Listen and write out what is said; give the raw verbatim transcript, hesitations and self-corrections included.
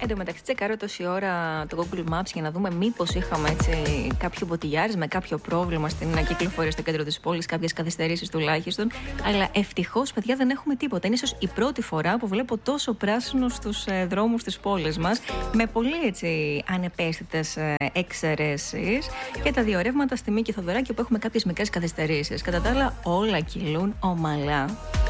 Εν τω μεταξύ, τσεκάρω τόση ώρα το Google Maps για να δούμε μήπως είχαμε έτσι κάποιο μποτιλιάρισμα, κάποιο πρόβλημα στην κυκλοφορία στο κέντρο της πόλης, κάποιες καθυστερήσεις τουλάχιστον. Αλλά ευτυχώς, παιδιά, δεν έχουμε τίποτα. Είναι ίσως η πρώτη φορά που βλέπω τόσο πράσινο στους ε, δρόμους της πόλης μας, με πολύ έτσι ανεπαίσθητες ε, εξαιρέσεις, και τα δύο ρεύματα στη Μίκη Θοδωράκη που έχουμε κάποιες μικρές καθυστερήσεις. Κατά τα άλλα, όλα κυλούν ομαλά.